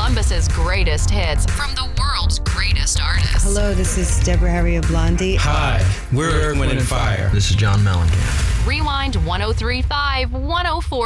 Columbus's greatest hits from the world's greatest artists. Hello, this is Deborah Harry of Blondie. Hi, we're Earth, Wind & Fire. This is John Mellencamp. Rewind 103.5, 104.